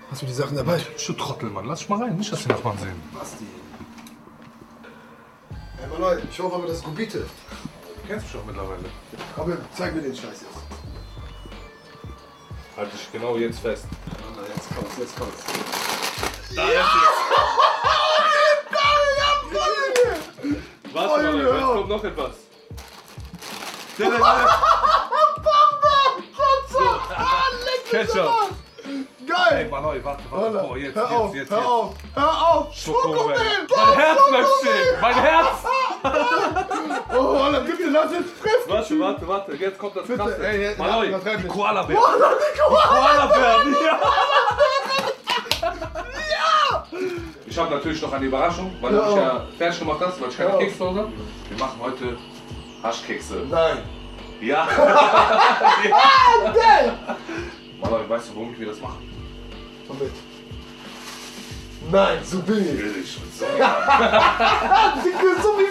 Hast du die Sachen dabei? Du Trottel, Mann. Lass dich mal rein. Nicht, dass die Nachbarn sehen. Basti. Ey, Mann, ich hoffe aber, das ist Gubite. Du kennst mich doch mittlerweile. Komm, zeig mir den Scheiß jetzt. Halt dich genau jetzt fest. Na, jetzt kommt's, jetzt kommt's. Da ist es. Warte mal, jetzt kommt noch etwas. Ketchup. Geil! Ey, Mann, warte. Oh, jetzt. Hör auf! Schokomel! Mein Herz bleibt stehen! Mein Herz! Oh, Alter, bitte lass jetzt frisch! Warte. Jetzt kommt das Bitte, Krasse. ey, Mann, übertreib die nicht. Koala-Bären. Koala-Bären, ja! Ich habe natürlich noch eine Überraschung, weil du mich ja fertig gemacht hast, weil ich keine Kekse habe. Wir machen heute Haschkekse. Nein! Ja! Geil! Mann, weißt du, womit wir das machen? Womit? Nein, so billig! Billig und so. So wie